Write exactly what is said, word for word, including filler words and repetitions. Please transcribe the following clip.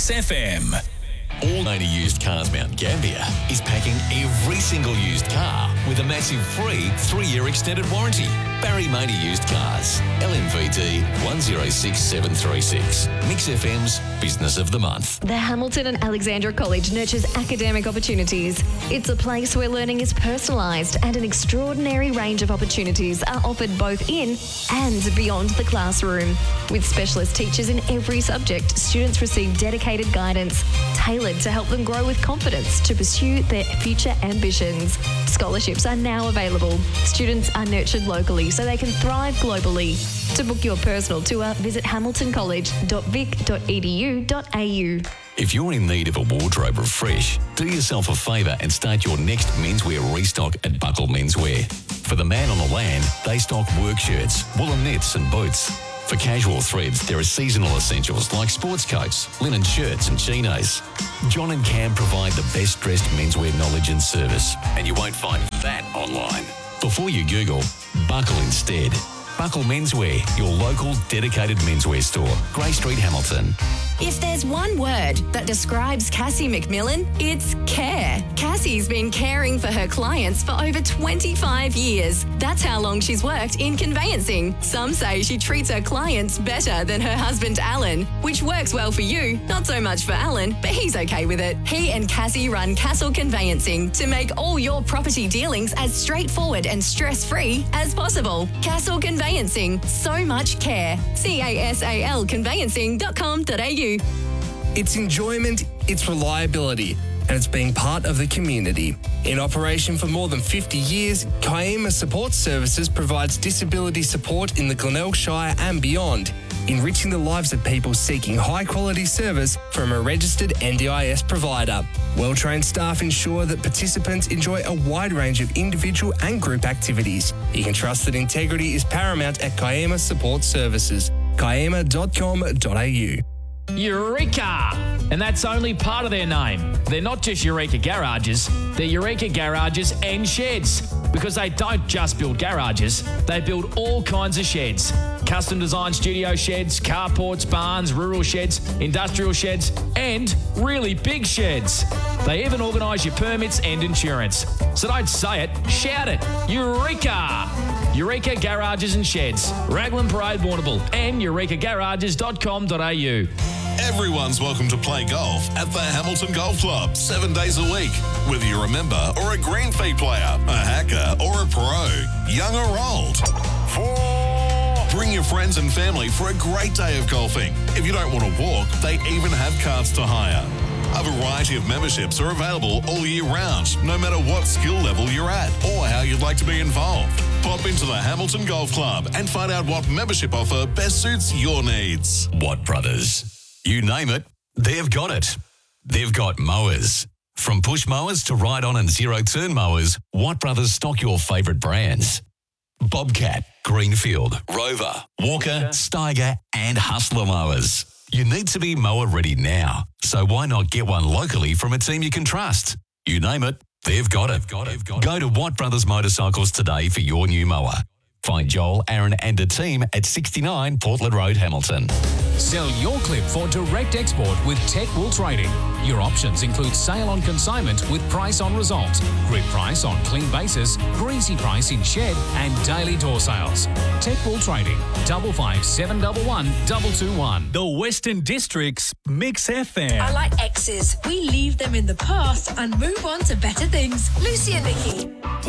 Mix F M. All eighty Used Cars Mount Gambier is packing every single used car with a massive free three-year extended warranty. Barry Maney Used Cars, L M V T one zero six seven three six. Mix F M's Business of the Month. The Hamilton and Alexandra College nurtures academic opportunities. It's a place where learning is personalised and an extraordinary range of opportunities are offered both in and beyond the classroom. With specialist teachers in every subject, students receive dedicated guidance tailored to help them grow with confidence to pursue their future ambitions. Scholarships are now available. Students are nurtured locally so they can thrive globally. To book your personal tour, visit hamilton college dot vic dot e d u dot a u. If you're in need of a wardrobe refresh, do yourself a favour and start your next menswear restock at Buckle Menswear. For the man on the land, they stock work shirts, woolen knits and boots. For casual threads, there are seasonal essentials like sports coats, linen shirts and chinos. John and Cam provide the best dressed menswear knowledge and service, and you won't find that online. Before you Google, Buckle instead. Buckle Menswear, your local dedicated menswear store. Grey Street, Hamilton. If there's one word that describes Cassie McMillan, it's care. Cassie's been caring for her clients for over twenty-five years. That's how long she's worked in conveyancing. Some say she treats her clients better than her husband, Alan, which works well for you, not so much for Alan, but he's okay with it. He and Cassie run Castle Conveyancing to make all your property dealings as straightforward and stress-free as possible. Castle Conveyancing, so much care. C A S A L conveyancing dot com dot a u. It's enjoyment, it's reliability, and it's being part of the community. In operation for more than fifty years, Kiama Support Services provides disability support in the Glenelg Shire and beyond, enriching the lives of people seeking high-quality service from a registered N D I S provider. Well-trained staff ensure that participants enjoy a wide range of individual and group activities. You can trust that integrity is paramount at Kiama Support Services. kiama dot com dot a u. Eureka! And that's only part of their name. They're not just Eureka Garages, they're Eureka Garages and Sheds. Because they don't just build garages, they build all kinds of sheds. Custom designed studio sheds, carports, barns, rural sheds, industrial sheds, and really big sheds. They even organise your permits and insurance. So don't say it, shout it. Eureka! Eureka Garages and Sheds, Raglan Parade, Warrnambool, and eureka garages dot com dot a u. Everyone's welcome to play golf at the Hamilton Golf Club seven days a week. Whether you're a member or a green fee player, a hacker or a pro, young or old. Four. Bring your friends and family for a great day of golfing. If you don't want to walk, they even have carts to hire. A variety of memberships are available all year round, no matter what skill level you're at or how you'd like to be involved. Pop into the Hamilton Golf Club and find out what membership offer best suits your needs. Watt Brothers. You name it, they've got it. They've got mowers. From push mowers to ride-on and zero-turn mowers, Watt Brothers stock your favourite brands. Bobcat, Greenfield, Rover, Walker, Steiger and Hustler mowers. You need to be mower ready now, so why not get one locally from a team you can trust? You name it, they've got it. Got it. Got it. Go to Watt Brothers Motorcycles today for your new mower. Find Joel, Aaron and a team at sixty-nine Portland Road, Hamilton. Sell your clip for direct export with Tech Wool Trading. Your options include sale on consignment with price on result, grid price on clean basis, greasy price in shed and daily door sales. Tech Wool Trading, double five seven one one double two one. The Western District's Mix F M. I like exes. We leave them in the past and move on to better things. Lucy and Nikki.